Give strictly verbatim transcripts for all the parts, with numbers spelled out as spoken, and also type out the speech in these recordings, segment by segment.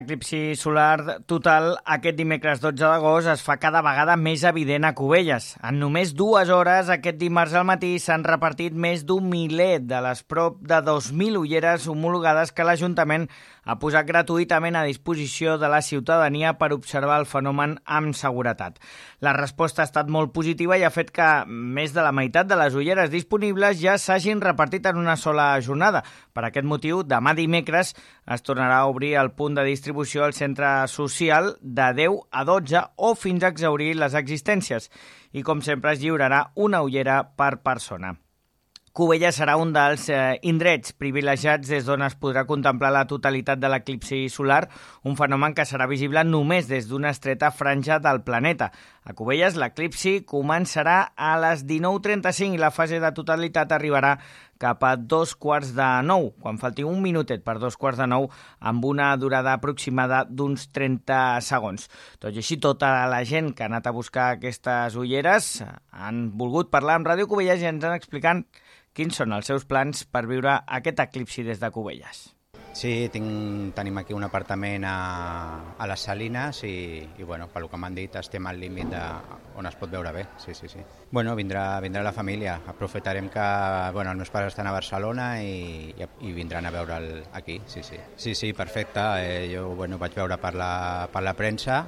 L'eclipsi solar total aquest dimecres dotze d'agost es fa cada vegada més evident a Cubelles. En només dues hores, aquest dimarts al matí, s'han repartit més d'un miler de les prop de dos mil ulleres homologades que l'Ajuntament ha posat gratuïtament a disposició de la ciutadania per observar el fenomen amb seguretat. La resposta ha estat molt positiva i ha fet que més de la meitat de les ulleres disponibles ja s'hagin repartit en una sola jornada. Per aquest motiu, demà dimecres es tornarà a obrir el punt de distribució al centre social de deu a dotze o fins a exhaurir les existències. I, com sempre, es lliurarà una ullera per persona. Cubelles serà un dels eh, indrets privilegiats des d'on es podrà contemplar la totalitat de l'eclipsi solar, un fenomen que serà visible només des d'una estreta franja del planeta. A Cubelles l'eclipsi començarà a les dinou trenta-cinc i la fase de totalitat arribarà cap a dos quarts de nou, quan falti un minutet per dos quarts de nou, amb una durada aproximada d'uns trenta segons. Tot i així, tota la gent que ha anat a buscar aquestes ulleres han volgut parlar amb Ràdio Cubelles i ens han explicat quins són els seus plans per viure aquest eclipsi des de Cubelles. Sí, tinc, tenim aquí un apartament a, a les Salines i, i bueno, pel que m'han dit estem al límit de, on es pot veure bé. Sí, sí, sí. Bueno, vindrà, vindrà la família. Aprofitarem que bueno, els meus pares estan a Barcelona i, i, i vindran a veure'l aquí. Sí, sí, sí, sí, perfecte. Eh, jo bueno, vaig veure per la, per la premsa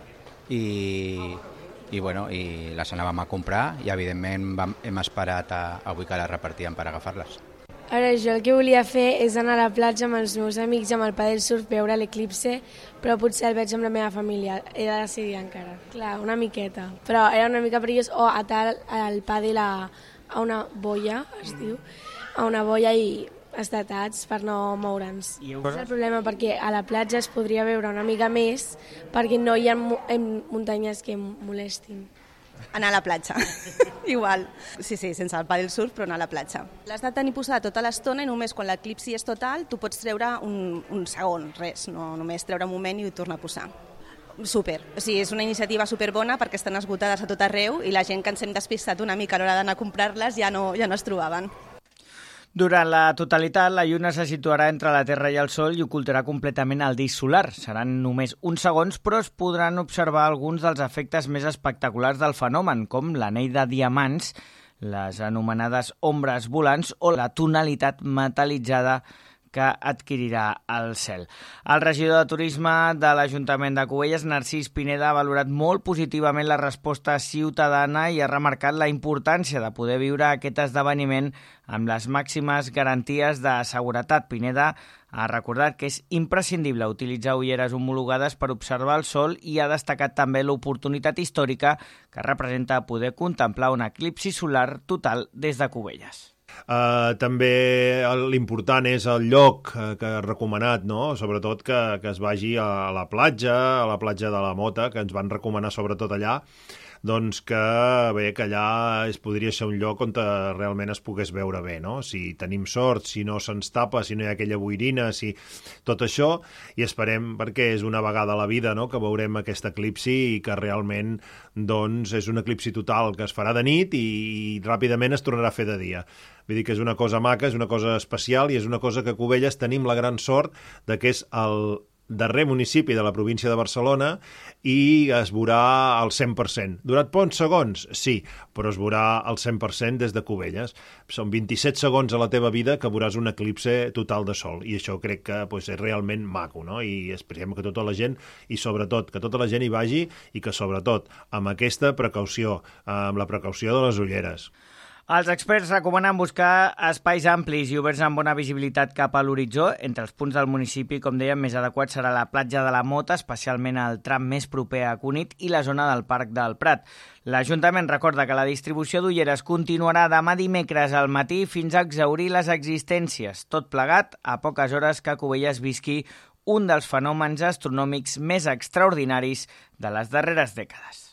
i... i, bueno, i les anàvem a comprar i evidentment vam, hem esperat a, avui que les repartíem per agafar-les. Ara, jo el que volia fer és anar a la platja amb els meus amics, amb el padel surf, veure l'eclipse, però potser el veig amb la meva família. He de decidir encara. Clar, una miqueta. Però era una mica perillós, o atar el padel a, a una boia, es diu, a una boia i estatats per no moure'ns. I és el problema, perquè a la platja es podria veure una mica més, perquè no hi ha muntanyes que molestin. Anar a la platja, igual. Sí, sí, sense el pàdel surf, però anar a la platja. L'has de tenir posada tota l'estona i només quan l'eclipsi és total tu pots treure un, un segon, res, no només treure un moment i tornar a posar. Super, o sigui, és una iniciativa superbona perquè estan esgotades a tot arreu i la gent que ens hem despistat una mica a l'hora d'anar a comprar-les ja no, ja no es trobaven. Durant la totalitat, la lluna se situarà entre la Terra i el Sol i ocultarà completament el disc solar. Seran només uns segons, però es podran observar alguns dels efectes més espectaculars del fenomen, com l'anell de diamants, les anomenades ombres volants o la tonalitat metal·litzada que adquirirà el cel. El regidor de Turisme de l'Ajuntament de Cubelles, Narcís Pineda, ha valorat molt positivament la resposta ciutadana i ha remarcat la importància de poder viure aquest esdeveniment amb les màximes garanties de seguretat. Pineda ha recordat que és imprescindible utilitzar ulleres homologades per observar el sol i ha destacat també l'oportunitat històrica que representa poder contemplar un eclipsi solar total des de Cubelles. Uh, també l'important és el lloc uh, que ha recomanat, no? Sobretot que, que es vagi a la platja, a la platja de la Mota, que ens van recomanar sobretot allà, doncs que bé, que allà es podria ser un lloc on realment es pogués veure bé, no? Si tenim sort, si no se'ns tapa, si no hi ha aquella boirina, si tot això, i esperem, perquè és una vegada a la vida, no?, que veurem aquest eclipsi i que realment doncs, és un eclipsi total que es farà de nit i, i ràpidament es tornarà a fer de dia. Vull dir que és una cosa maca, és una cosa especial i és una cosa que a Cubelles tenim la gran sort de que és el darrer municipi de la província de Barcelona i es veurà al cent per cent. Durat pocs segons? Sí, però es veurà al cent per cent des de Cubelles. Són vint-i-set segons a la teva vida que veuràs un eclipse total de sol i això crec que pues, és realment maco, no? I esperem que tota la gent, i sobretot que tota la gent hi vagi i que sobretot amb aquesta precaució, amb la precaució de les ulleres. Els experts recomanen buscar espais amplis i oberts amb bona visibilitat cap a l'horitzó. Entre els punts del municipi, com dèiem, més adequat serà la platja de la Mota, especialment el tram més proper a Cunit i la zona del Parc del Prat. L'Ajuntament recorda que la distribució d'ulleres continuarà demà dimecres al matí fins a exhaurir les existències. Tot plegat a poques hores que Cubelles visqui un dels fenòmens astronòmics més extraordinaris de les darreres dècades.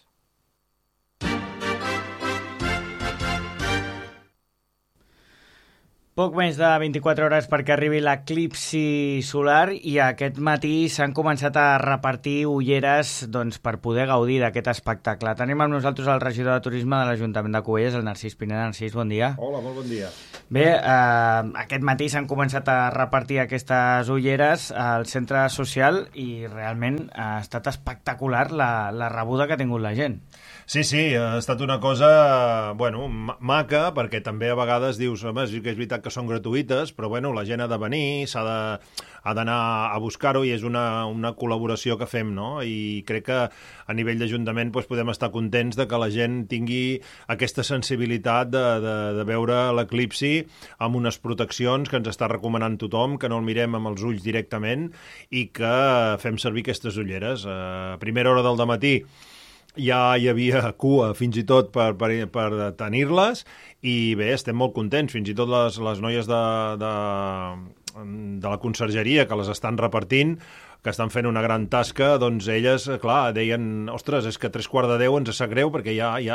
Poc més de vint-i-quatre hores perquè arribi l'eclipsi solar i aquest matí s'han començat a repartir ulleres doncs, per poder gaudir d'aquest espectacle. Tenim amb nosaltres el regidor de Turisme de l'Ajuntament de Cubelles, el Narcís Pineda. Narcís, bon dia. Hola, molt bon dia. Bé, eh, aquest matí s'han començat a repartir aquestes ulleres al centre social i realment ha estat espectacular la, la rebuda que ha tingut la gent. Sí, sí, ha estat una cosa, bueno, maca, perquè també a vegades dius, home, sí que és veritat que són gratuïtes, però bueno, la gent ha de venir, s'ha de, ha d'anar a buscar-ho i és una, una col·laboració que fem, no? I crec que a nivell d'Ajuntament doncs, podem estar contents de que la gent tingui aquesta sensibilitat de, de, de veure l'eclipsi amb unes proteccions que ens està recomanant tothom, que no el mirem amb els ulls directament i que fem servir aquestes ulleres. A primera hora del dematí ja hi havia cua fins i tot per, per, per tenir-les i bé, estem molt contents, fins i tot les, les noies de, de, de la consergeria que les estan repartint, que estan fent una gran tasca, doncs elles, clar, deien, ostres, és que a tres quarts de deu ens sap greu perquè ja, ja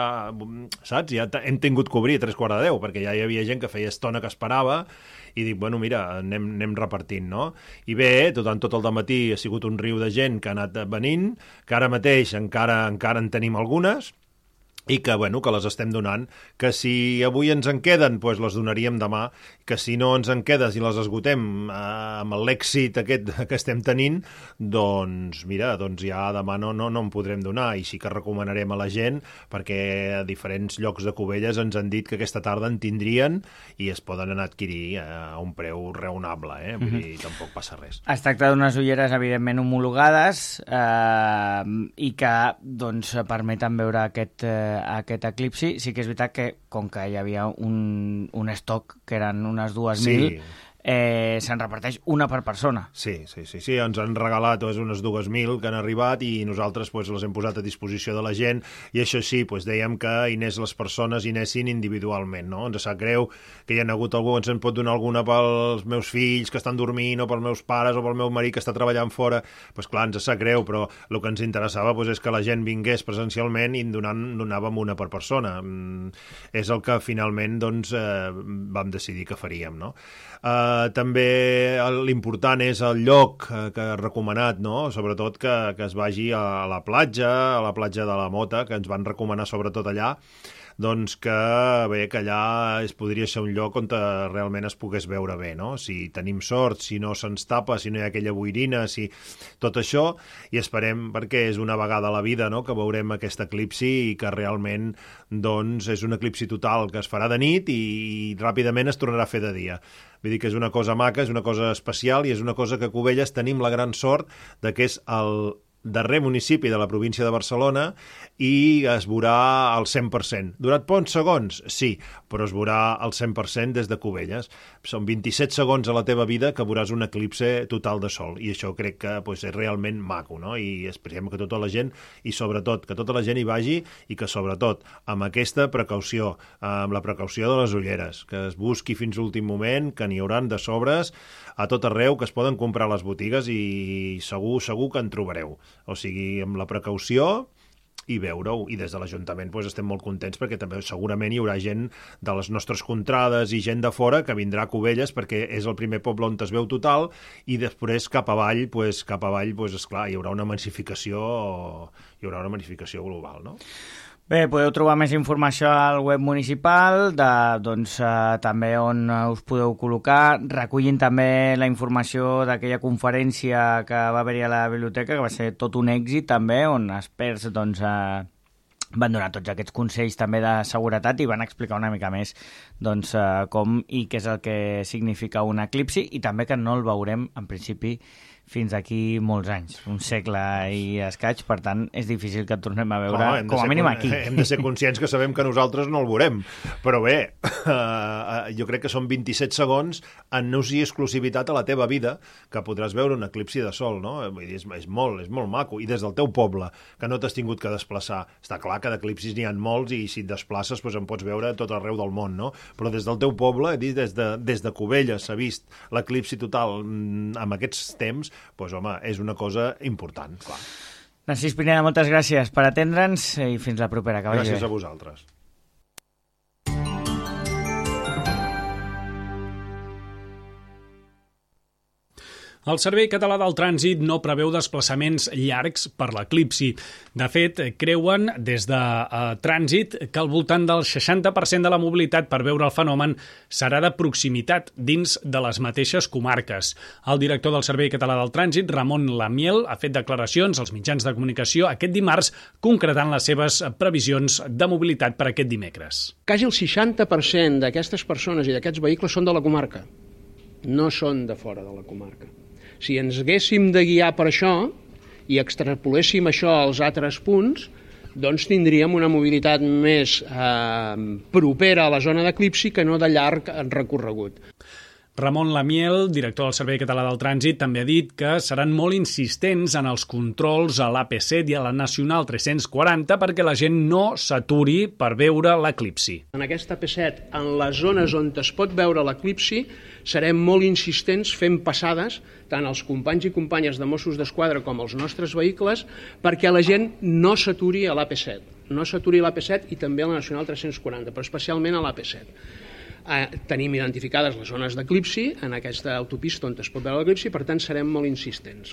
saps, ja hem tingut que obrir a tres quarts de deu, perquè ja hi havia gent que feia estona que esperava, i dic, bueno, mira, anem, anem repartint, no? I bé, tot, tot el dematí ha sigut un riu de gent que ha anat venint, que ara mateix encara encara en tenim algunes, i que, bueno, que les estem donant, que si avui ens en queden, doncs les donaríem demà, que si no ens en quedes i les esgotem eh, amb l'èxit aquest que estem tenint, doncs mira, doncs ja demà no, no, no en podrem donar, i sí que recomanarem a la gent, perquè a diferents llocs de Cubelles ens han dit que aquesta tarda en tindrien i es poden anar a adquirir a un preu raonable, eh? Vull dir, mm-hmm. Tampoc passa res. Es tracta d'unes ulleres, evidentment, homologades eh, i que, doncs, permeten veure aquest eh, aquest eclipsi. Sí que és veritat que, com que hi havia un, un estoc que eren unes dues mil, sí. eh, se'n reparteix una per persona. Sí, sí, sí, sí, ens han regalat doncs, unes dues mil que han arribat i nosaltres doncs, les hem posat a disposició de la gent i això sí, doncs, dèiem que hi anés les persones i anessin individualment, no? Ens sap greu que hi ha hagut algú, ens en pot donar alguna pels meus fills que estan dormint o pels meus pares o pel meu marit que està treballant fora, doncs clar, ens sap greu, però el que ens interessava doncs, és que la gent vingués presencialment i en donant, donàvem una per persona. Mm, és el que finalment doncs, eh, vam decidir que faríem, no? Uh, també l'important és el lloc uh, que he recomanat, no? Sobretot que, que es vagi a la platja, a la platja de la Mota, que ens van recomanar sobretot allà, doncs que bé, que allà es podria ser un lloc on realment es pogués veure bé, no? Si tenim sort, si no se'ns tapa, si no hi ha aquella boirina, si tot això, i esperem, perquè és una vegada a la vida, no?, que veurem aquest eclipsi i que realment doncs, és un eclipsi total que es farà de nit i, i ràpidament es tornarà a fer de dia. Vull dir que és una cosa maca, és una cosa especial i és una cosa que a Cubelles tenim la gran sort de que és el darrer municipi de la província de Barcelona i es veurà al cent per cent. Durat pocs segons? Sí, però es veurà al cent per cent des de Cubelles. Són vint-i-set segons a la teva vida que veuràs un eclipse total de sol i això crec que pues, és realment maco, no? I esperem que tota la gent, i sobretot que tota la gent hi vagi i que sobretot amb aquesta precaució, amb la precaució de les ulleres, que es busqui fins a l'últim moment, que n'hi hauran de sobres a tot arreu, que es poden comprar a les botigues i segur, segur que en trobareu. O sigui, amb la precaució i veure-ho. I des de l'Ajuntament doncs, estem molt contents perquè també segurament hi haurà gent de les nostres contrades i gent de fora que vindrà a Cubelles perquè és el primer poble on es veu total i després cap avall, doncs, cap avall doncs, esclar, hi haurà una massificació, hi haurà una massificació global, no? Bé, podeu trobar més informació al web municipal, de, doncs, eh, també on us podeu col·locar. Recollint també la informació d'aquella conferència que va haver-hi a la biblioteca, que va ser tot un èxit també, on experts doncs, eh, van donar tots aquests consells també de seguretat i van explicar una mica més doncs, eh, com i què és el que significa un eclipsi i també que no el veurem en principi fins aquí molts anys, un segle i escaig, per tant és difícil que et tornem a veure, oh, com a mínim aquí. Hem de ser conscients que sabem que nosaltres no el veurem, però bé, uh, jo crec que són vint-i-set segons en ús i exclusivitat a la teva vida que podràs veure un eclipsi de sol, no? Vull dir, és, és, molt, és molt maco, i des del teu poble, que no t'has tingut que desplaçar. Està clar que d'eclipsis n'hi ha molts i si et desplaces doncs en pots veure tot arreu del món, no? Però des del teu poble, des de, des de Cubelles s'ha vist l'eclipsi total amb aquests temps, doncs, home, és una cosa important, clar. Narcís Pineda, moltes gràcies per atendre'ns i fins la propera. Que gràcies a vosaltres. El Servei Català del Trànsit no preveu desplaçaments llargs per l'eclipsi. De fet, creuen des de eh, Trànsit que al voltant del seixanta per cent de la mobilitat per veure el fenomen serà de proximitat dins de les mateixes comarques. El director del Servei Català del Trànsit, Ramon Lamiel, ha fet declaracions als mitjans de comunicació aquest dimarts concretant les seves previsions de mobilitat per aquest dimecres. Quasi el seixanta per cent d'aquestes persones i d'aquests vehicles són de la comarca, no són de fora de la comarca. Si ens haguéssim de guiar per això i extrapoléssim això als altres punts, doncs tindríem una mobilitat més eh, propera a la zona d'eclipsi que no de llarg recorregut. Ramon Lamiel, director del Servei Català del Trànsit, també ha dit que seran molt insistents en els controls a l'A P set i a la Nacional tres-cents quaranta perquè la gent no s'aturi per veure l'eclipsi. En aquesta A P set, en les zones on es pot veure l'eclipsi, serem molt insistents fent passades tant als companys i companyes de Mossos d'Esquadra com als nostres vehicles perquè la gent no s'aturi a l'A P set. No s'aturi a l'A P set i també a la Nacional tres-cents quaranta, però especialment a l'A P set. Eh, tenim identificades les zones d'eclipsi en aquesta autopista on es pot veure l'eclipsi, per tant serem molt insistents.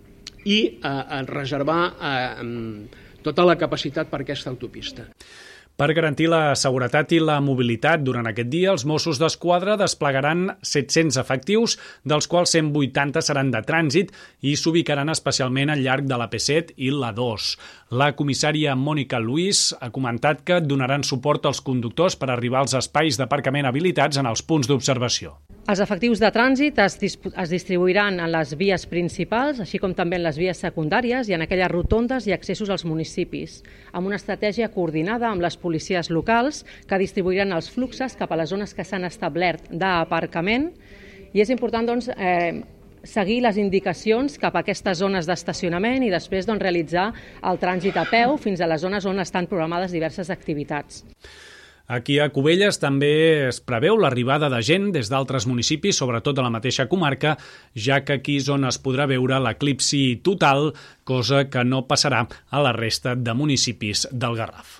I eh, reservar eh, tota la capacitat per aquesta autopista. Per garantir la seguretat i la mobilitat durant aquest dia, els Mossos d'Esquadra desplegaran set-cents efectius, dels quals cent vuitanta seran de trànsit i s'ubicaran especialment al llarg de l'A P set i l'A dos. La comissària Mònica Luis ha comentat que donaran suport als conductors per arribar als espais d'aparcament habilitats en els punts d'observació. Els efectius de trànsit es, es distribuiran en les vies principals, així com també en les vies secundàries i en aquelles rotondes i accessos als municipis, amb una estratègia coordinada amb les policies locals que distribuiran els fluxes cap a les zones que s'han establert d'aparcament. I és important doncs, eh, seguir les indicacions cap a aquestes zones d'estacionament i després doncs, realitzar el trànsit a peu fins a les zones on estan programades diverses activitats. Aquí a Cubelles també es preveu l'arribada de gent des d'altres municipis, sobretot de la mateixa comarca, ja que aquí és on es podrà veure l'eclipsi total, cosa que no passarà a la resta de municipis del Garraf.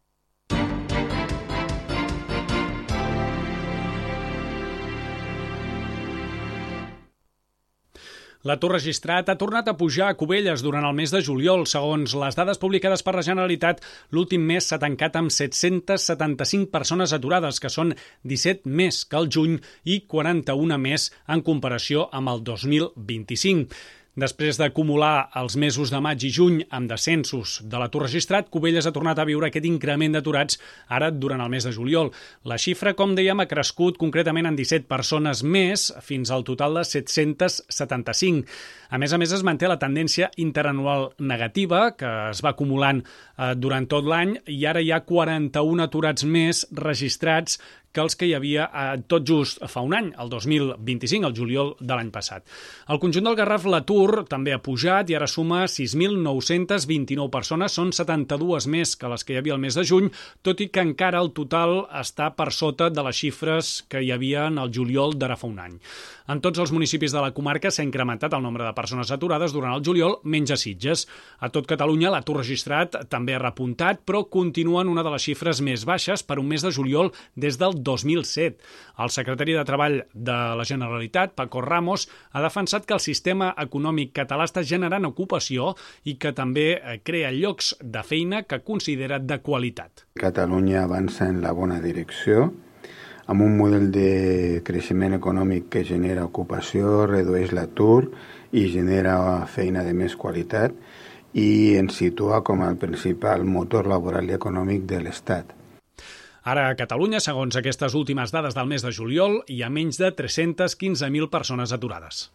L'atur registrat ha tornat a pujar a Cubelles durant el mes de juliol. Segons les dades publicades per la Generalitat, l'últim mes s'ha tancat amb set-cents setanta-cinc persones aturades, que són disset més que el juny i quaranta-una més en comparació amb el dos mil vint-i-cinc. Després d'acumular els mesos de maig i juny amb descensos de l'atur registrat, Cubelles ha tornat a viure aquest increment d'aturats ara durant el mes de juliol. La xifra, com dèiem, ha crescut concretament en disset persones més, fins al total de set-cents setanta-cinc. A més a més, es manté la tendència interanual negativa, que es va acumulant eh, durant tot l'any, i ara hi ha quaranta-un aturats més registrats que els que hi havia eh, tot just fa un any, el dos mil vint-i-cinc, el juliol de l'any passat. Al conjunt del Garraf l'atur també ha pujat i ara suma sis mil nou-cents vint-i-nou persones, són setanta-dues més que les que hi havia el mes de juny, tot i que encara el total està per sota de les xifres que hi havia en el juliol d'ara fa un any. En tots els municipis de la comarca s'ha incrementat el nombre de persones aturades durant el juliol, menys a Sitges. A tot Catalunya l'atur registrat també ha repuntat, però continua en una de les xifres més baixes per un mes de juliol des del dos mil set. El secretari de Treball de la Generalitat, Paco Ramos, ha defensat que el sistema econòmic català està generant ocupació i que també crea llocs de feina que considera de qualitat. Catalunya avança en la bona direcció, amb un model de creixement econòmic que genera ocupació, redueix l'atur i genera feina de més qualitat i ens situa com el principal motor laboral i econòmic de l'Estat. Ara a Catalunya, segons aquestes últimes dades del mes de juliol, hi ha menys de tres-cents quinze mil persones aturades.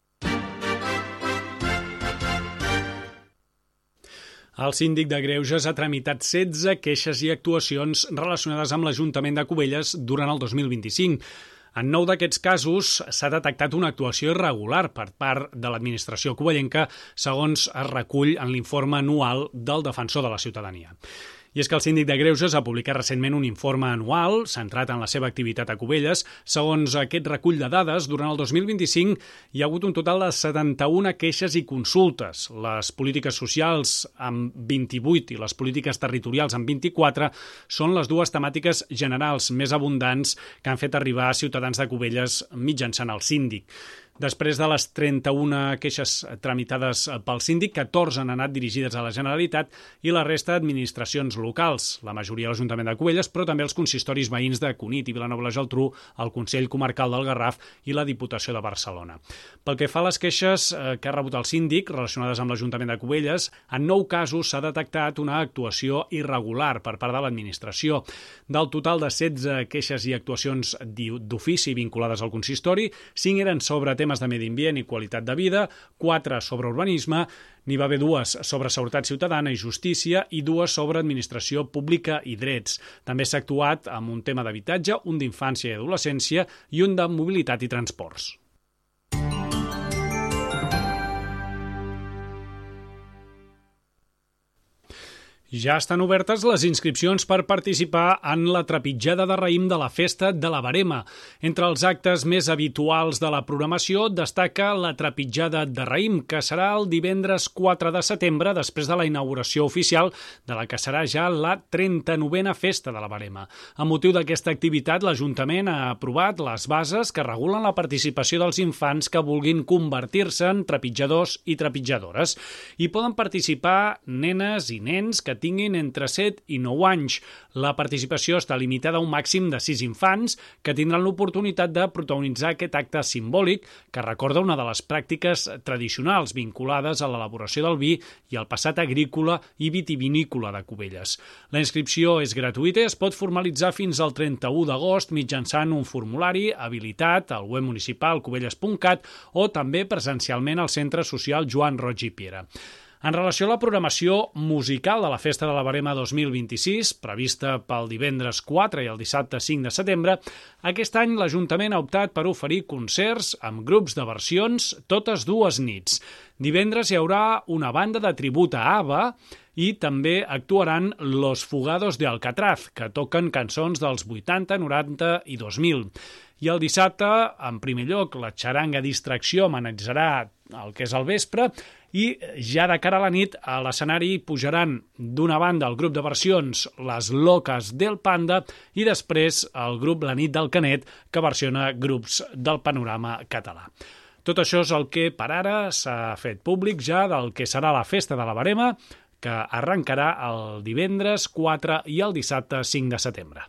El síndic de Greuges ha tramitat setze queixes i actuacions relacionades amb l'Ajuntament de Cubelles durant el dos mil vint-i-cinc. En nou d'aquests casos s'ha detectat una actuació irregular per part de l'administració cubellenca, segons es recull en l'informe anual del Defensor de la Ciutadania. I és que el síndic de Greuges ha publicat recentment un informe anual centrat en la seva activitat a Cubelles. Segons aquest recull de dades, durant el dos mil vint-i-cinc hi ha hagut un total de setanta-una queixes i consultes. Les polítiques socials amb vint-i-vuit i les polítiques territorials amb vint-i-quatre són les dues temàtiques generals més abundants que han fet arribar a ciutadans de Cubelles mitjançant el síndic. Després de les trenta-una queixes tramitades pel síndic, catorze han anat dirigides a la Generalitat i la resta a administracions locals, la majoria a l'Ajuntament de Cubelles, però també els consistoris veïns de Cunit i Vilanova i la Geltrú, el Consell Comarcal del Garraf i la Diputació de Barcelona. Pel que fa a les queixes que ha rebut el síndic relacionades amb l'Ajuntament de Cubelles, en nou casos s'ha detectat una actuació irregular per part de l'administració. Del total de setze queixes i actuacions d'ofici vinculades al consistori, cinc eren sobre temes de medi ambient i qualitat de vida, quatre sobre urbanisme, n'hi va haver dues sobre seguretat ciutadana i justícia i dues sobre administració pública i drets. També s'ha actuat amb un tema d'habitatge, un d'infància i adolescència i un de mobilitat i transports. Ja estan obertes les inscripcions per participar en la trepitjada de raïm de la Festa de la Verema. Entre els actes més habituals de la programació destaca la trepitjada de raïm, que serà el divendres quatre de setembre, després de la inauguració oficial de la que serà ja la trenta-novena Festa de la Verema. A motiu d'aquesta activitat, l'Ajuntament ha aprovat les bases que regulen la participació dels infants que vulguin convertir-se en trepitjadors i trepitjadores. Hi poden participar nenes i nens que tinguin entre set i nou anys. La participació està limitada a un màxim de sis infants que tindran l'oportunitat de protagonitzar aquest acte simbòlic que recorda una de les pràctiques tradicionals vinculades a l'elaboració del vi i al passat agrícola i vitivinícola de Cubelles. La inscripció és gratuïta i es pot formalitzar fins al trenta-u d'agost mitjançant un formulari habilitat al web municipal cubelles punt cat o també presencialment al Centre Social Joan Roig i Piera. En relació a la programació musical de la Festa de la Verema dos mil vint-i-sis, prevista pel divendres quatre i el dissabte cinc de setembre, aquest any l'Ajuntament ha optat per oferir concerts amb grups de versions totes dues nits. Divendres hi haurà una banda de tribut a ABBA i també actuaran Los Fugados de Alcatraz, que toquen cançons dels vuitanta, noranta i dos mil. I el dissabte, en primer lloc, la xaranga Distracció amenitzarà el que és el vespre i ja de cara a la nit a l'escenari pujaran d'una banda el grup de versions Les Locas del Panda i després el grup La Nit del Canet, que versiona grups del panorama català. Tot això és el que per ara s'ha fet públic ja del que serà la Festa de la Verema, que arrencarà el divendres quatre i el dissabte cinc de setembre.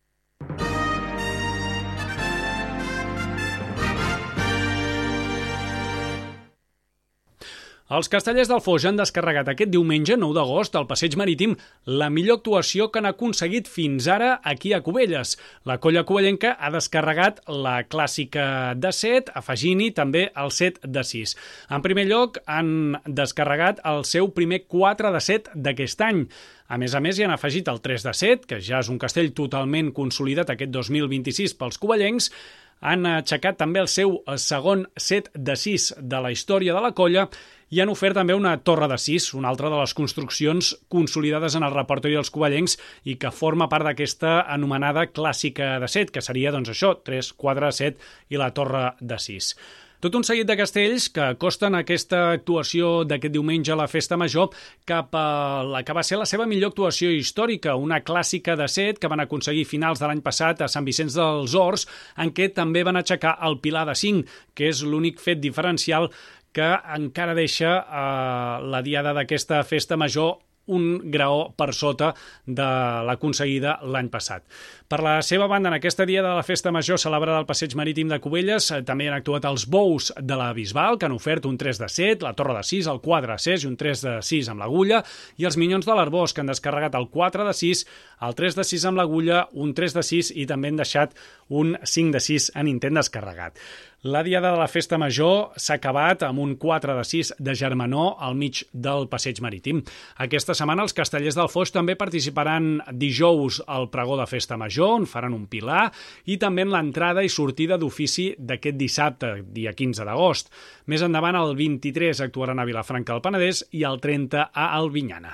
Els Castellers del Foix han descarregat aquest diumenge, nou d'agost, al Passeig Marítim, la millor actuació que han aconseguit fins ara aquí a Cubelles. La colla cubellenca ha descarregat la clàssica de set, afegint-hi també el set de sis. En primer lloc, han descarregat el seu primer quatre de set d'aquest any. A més a més, hi han afegit el tres de set, que ja és un castell totalment consolidat aquest dos mil vint-i-sis pels cubellencs. Han aixecat també el seu segon set de sis de la història de la colla i han ofert també una torre de sis, una altra de les construccions consolidades en el repertori dels cubellencs i que forma part d'aquesta anomenada clàssica de set, que seria doncs això, tres, quatre, set i la torre de sis. Tot un seguit de castells que acosten aquesta actuació d'aquest diumenge a la Festa Major cap a la que va ser la seva millor actuació històrica, una clàssica de set que van aconseguir finals de l'any passat a Sant Vicenç dels Horts, en què també van aixecar el pilar de cinc, que és l'únic fet diferencial que encara deixa eh, la diada d'aquesta Festa Major un graó per sota de l'aconseguida l'any passat. Per la seva banda, en aquesta dia de la Festa Major celebrada al Passeig Marítim de Cubelles, també han actuat els bous de la Bisbal, que han ofert un tres de set, la torre de sis, el quatre de sis i un tres de sis amb l'agulla, i els minyons de l'Arbós, que han descarregat el quatre de sis, el tres de sis amb l'agulla, un tres de sis i també han deixat un cinc de sis en intent descarregat. La diada de la Festa Major s'ha acabat amb un quatre de sis de Germanó al mig del Passeig Marítim. Aquesta setmana els Castellers del Foix també participaran dijous al pregó de Festa Major, on faran un pilar, i també en l'entrada i sortida d'ofici d'aquest dissabte, dia quinze d'agost. Més endavant, el vint-i-tres actuaran a Vilafranca del Penedès i el trenta a Albinyana.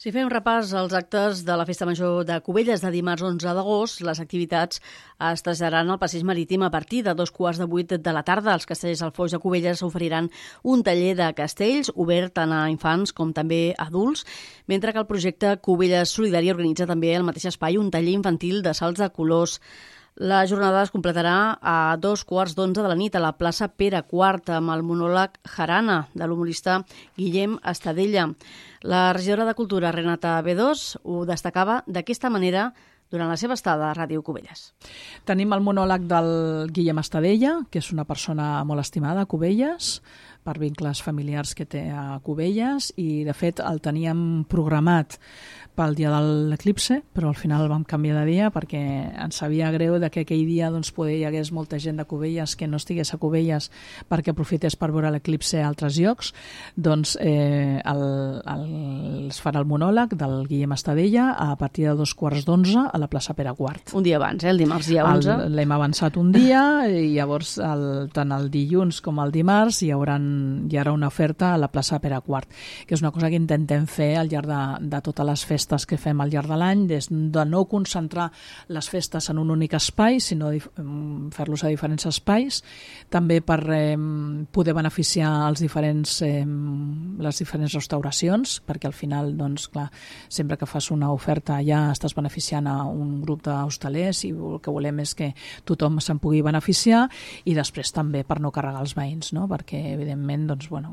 Si fem repàs als actes de la Festa Major de Cubelles de dimarts onze d'agost, les activitats es traslladaran al passeig marítim a partir de dos quarts de vuit de la tarda. Els castellers al Foix de Cubelles oferiran un taller de castells obert tant a infants com també a adults, mentre que el projecte Cubelles Solidari organitza també al mateix espai un taller infantil de salts de colors. La jornada es completarà a dos quarts d'onze de la nit a la plaça Pere quart amb el monòleg Jarana de l'humorista Guillem Estadella. La regidora de Cultura, Renata Bedós, ho destacava d'aquesta manera durant la seva estada a Ràdio Cubelles. Tenim el monòleg del Guillem Estadella, que és una persona molt estimada a Cubelles, per vincles familiars que té a Cubelles, i de fet el teníem programat pel dia de l'eclipse, però al final el vam canviar de dia perquè ens sabia greu de que aquell dia doncs, poder hi hagués molta gent de Cubelles que no estigués a Cubelles perquè aprofités per veure l'eclipse a altres llocs. Doncs eh, el, el, es farà el monòleg del Guillem Estadella a partir de dos quarts d'onze a la plaça Pere quart. Un dia abans, eh? El dimarts dia onze. L'hem avançat un dia i llavors el, tant el dilluns com el dimarts hi haurà, hi haurà una oferta a la plaça Pere quart, que és una cosa que intentem fer al llarg de, de totes les festes que fem al llarg de l'any, des de no concentrar les festes en un únic espai, sinó fer-los a diferents espais, també per eh, poder beneficiar els diferents, eh, les diferents restauracions, perquè al final, doncs, clar, sempre que fas una oferta ja estàs beneficiant a un grup d'hostalers i el que volem és que tothom se'n pugui beneficiar, i després també per no carregar els veïns, no? Perquè evidentment, doncs, bueno,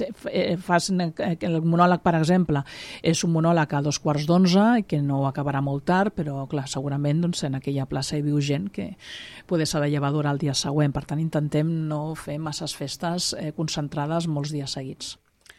fas el monòleg, per exemple, és un monòleg a dos quarts d'onze, que no acabarà molt tard, però clar, segurament doncs, en aquella plaça hi viu gent que poder s'ha de llevar durant el dia següent. Per tant, intentem no fer masses festes eh, concentrades molts dies seguits.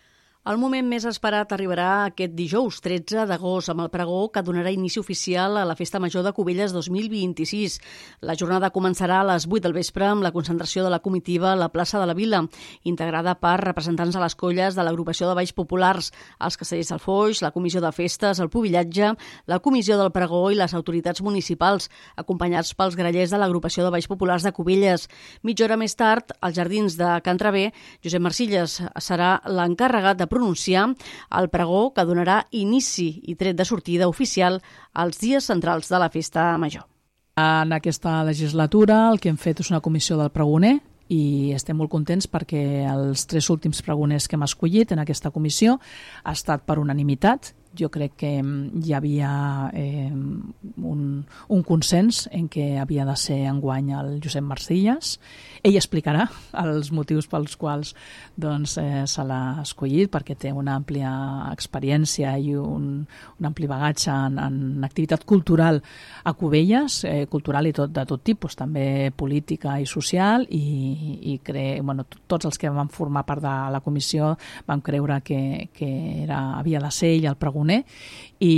El moment més esperat arribarà aquest dijous, tretze d'agost, amb el pregó que donarà inici oficial a la Festa Major de Cubelles dos mil vint-i-sis. La jornada començarà a les vuit del vespre amb la concentració de la comitiva a la plaça de la Vila, integrada per representants de les colles de l'agrupació de balls populars, els castellers del Foix, la comissió de festes, el pubillatge, la comissió del pregó i les autoritats municipals, acompanyats pels grallers de l'agrupació de balls populars de Cubelles. Mitja hora més tard, als jardins de Can Traver, Josep Marcilles serà l'encarregat de pronunciar el pregó que donarà inici i tret de sortida oficial als dies centrals de la Festa Major. En aquesta legislatura el que hem fet és una comissió del pregoner i estem molt contents perquè els tres últims pregoners que hem escollit en aquesta comissió ha estat per unanimitat. Jo crec que hi havia eh, un, un consens en què havia de ser enguany el Josep Marcilles. Ell explicarà els motius pels quals doncs, eh, se l'ha escollit, perquè té una àmplia experiència i un, un ampli bagatge en, en activitat cultural a Cubelles, eh, cultural i tot, de tot tipus, també política i social, i, i cre... bueno, tots els que vam formar part de la comissió vam creure que, que era, havia de ser ell el pregoner, i,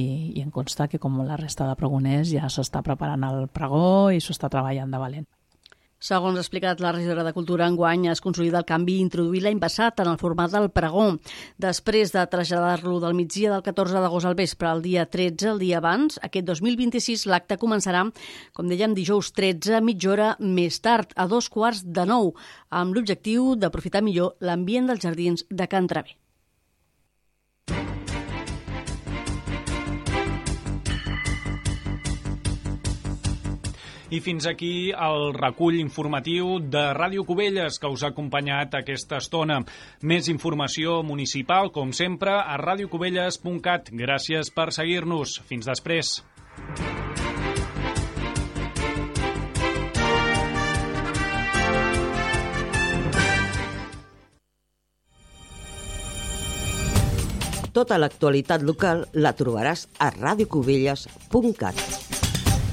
i em consta que com la resta de pregoners ja s'està preparant el pregó i s'ho està treballant de valent. Segons ha explicat la regidora de Cultura, enguany es consolida el canvi introduït l'any passat en el format del pregó. Després de traslladar-lo del migdia del catorze d'agost al vespre al dia tretze, el dia abans, aquest dos mil vint-i-sis l'acte començarà, com dèiem, dijous tretze, mitja hora més tard, a dos quarts de nou, amb l'objectiu d'aprofitar millor l'ambient dels jardins de Can Traver. I fins aquí el recull informatiu de Ràdio Cubelles que us ha acompanyat aquesta estona. Més informació municipal, com sempre, a radiocubelles punt cat. Gràcies per seguir-nos. Fins després. Tota l'actualitat local la trobaràs a radiocubelles punt cat.